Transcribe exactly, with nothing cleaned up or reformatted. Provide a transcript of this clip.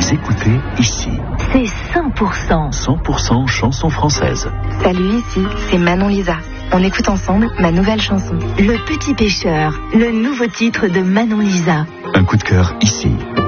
Vous écoutez ici. C'est cent pour cent. cent pour cent chansons françaises. Salut, ici, c'est Manon Lisa. On écoute ensemble ma nouvelle chanson. Le Petit Pêcheur, le nouveau titre de Manon Lisa. Un coup de cœur ici.